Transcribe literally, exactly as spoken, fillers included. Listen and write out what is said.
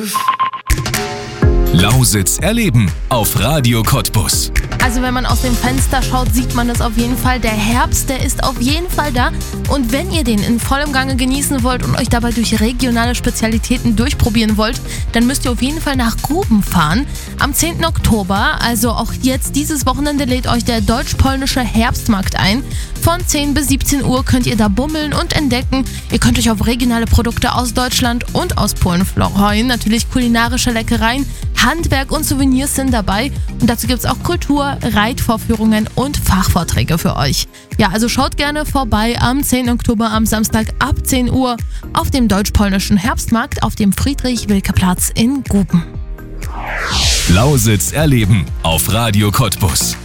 Lausitz erleben auf Radio Cottbus. Also wenn man aus dem Fenster schaut, sieht man es auf jeden Fall. Der Herbst, der ist auf jeden Fall da. Und wenn ihr den in vollem Gange genießen wollt und euch dabei durch regionale Spezialitäten durchprobieren wollt, dann müsst ihr auf jeden Fall nach Guben fahren. Am zehnten Oktober, also auch jetzt dieses Wochenende, lädt euch der deutsch-polnische Herbstmarkt ein. Von zehn bis siebzehn Uhr könnt ihr da bummeln und entdecken. Ihr könnt euch auf regionale Produkte aus Deutschland und aus Polen freuen. Natürlich kulinarische Leckereien, Handwerk und Souvenirs sind dabei. Und dazu gibt es auch Kultur, Reitvorführungen und Fachvorträge für euch. Ja, also schaut gerne vorbei am zehnten Oktober am Samstag ab zehn Uhr auf dem deutsch-polnischen Herbstmarkt auf dem Friedrich-Wilke-Platz in Guben. Lausitz erleben auf Radio Cottbus.